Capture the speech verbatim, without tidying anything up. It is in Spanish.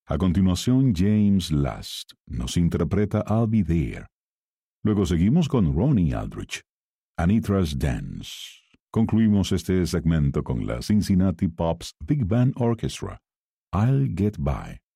A continuación, James Last nos interpreta I'll Be There. Luego seguimos con Ronnie Aldrich, Anitra's Dance. Concluimos este segmento con la Cincinnati Pops Big Band Orchestra, I'll Get By.